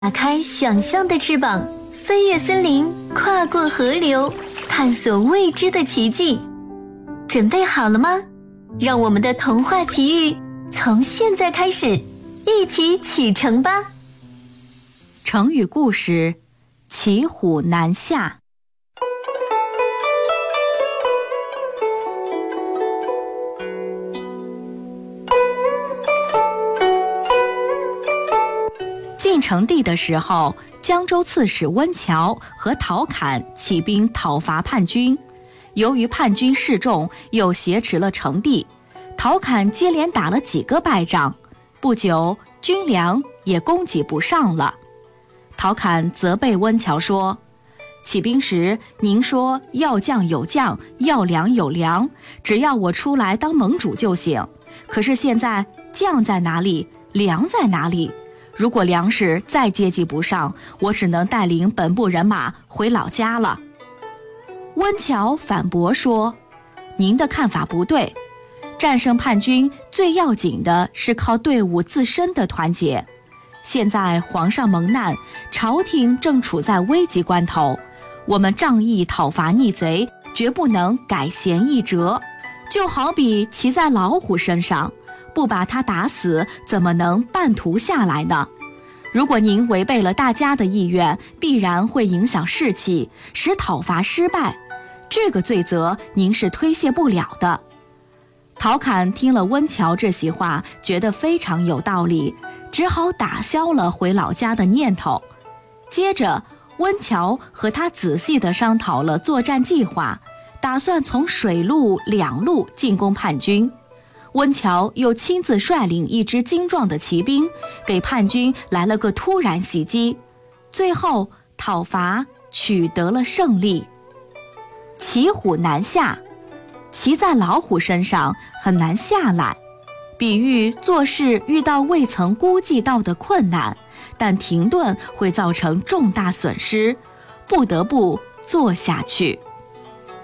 打开想象的翅膀，飞越森林，跨过河流，探索未知的奇迹。准备好了吗？让我们的童话奇遇从现在开始，一起启程吧。 成语故事：骑虎难下。晋成帝的时候，江州刺史温峤和陶侃起兵讨伐叛军，由于叛军示众，又挟持了成帝，陶侃接连打了几个败仗，不久军粮也供给不上了。陶侃责备温峤说：起兵时您说要将有将，要粮有粮，只要我出来当盟主就行，可是现在将在哪里，粮在哪里？如果粮食再接济不上，我只能带领本部人马回老家了。温峤反驳说：您的看法不对，战胜叛军最要紧的是靠队伍自身的团结。现在皇上蒙难，朝廷正处在危急关头，我们仗义讨伐逆贼，绝不能改弦易辙。就好比骑在老虎身上，不把它打死，怎么能半途下来呢？如果您违背了大家的意愿，必然会影响士气，使讨伐失败，这个罪责您是推卸不了的。陶侃听了温峤这席话，觉得非常有道理，只好打消了回老家的念头。接着温峤和他仔细地商讨了作战计划，打算从水陆两路进攻叛军。温峤又亲自率领一支精壮的骑兵，给叛军来了个突然袭击，最后讨伐取得了胜利。骑虎难下，骑在老虎身上很难下来，比喻做事遇到未曾估计到的困难，但停顿会造成重大损失，不得不做下去。